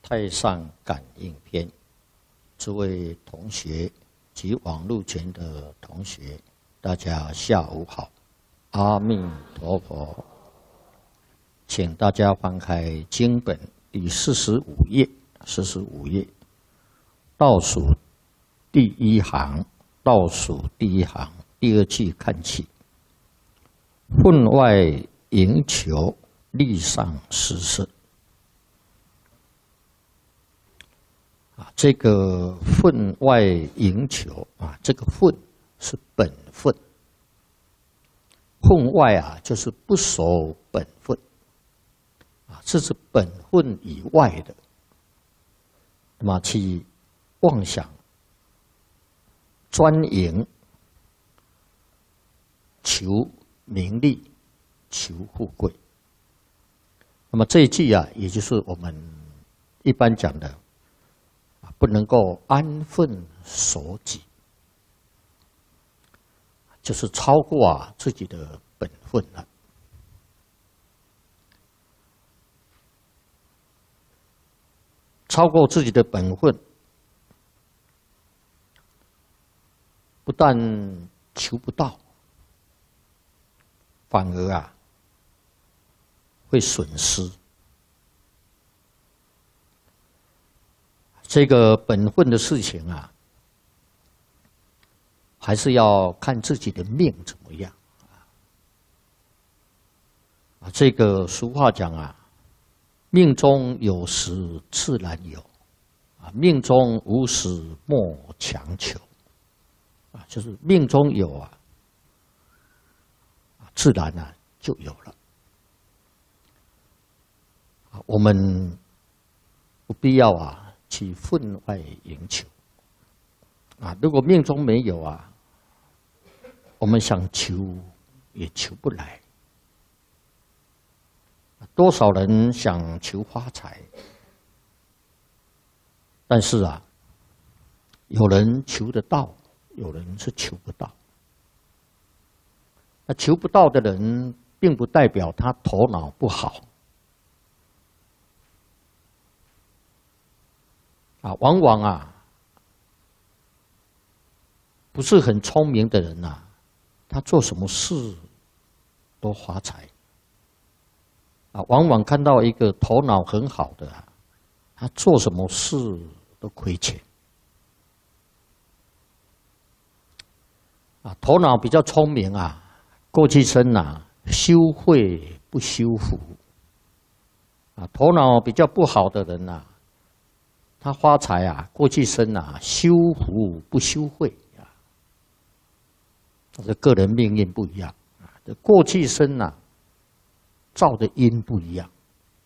太上感应篇，诸位同学及网络前的同学，大家下午好，阿弥陀佛。请大家翻开经本第45页，倒数第一行，第二句看起。分外迎求，力上施设。这个分外迎求啊，这个分是本分，分外就是不守本分这是本分以外的，那么去妄想、专营、求名利、求富贵。那么这一句也就是我们一般讲的，不能够安分守己，就是超过自己的本分了。超过自己的本分，不但求不到，反而会损失。这个本分的事情还是要看自己的命怎么样这个俗话讲命中有时自然有命中无时莫强求就是命中有自然就有了。我们不必要去分外迎求如果命中没有我们想求也求不来。多少人想求发财，但是有人求得到，有人是求不到。那求不到的人，并不代表他头脑不好往往不是很聪明的人他做什么事都发财往往看到一个头脑很好的他做什么事都亏钱头脑比较聪明过去生修慧不修福头脑比较不好的人他发财过去生修福不修慧这个人命运不一样这过去生造的因不一样。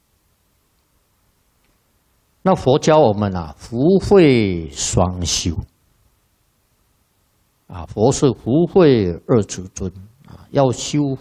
那佛教我们福慧双修佛是福慧二足尊要修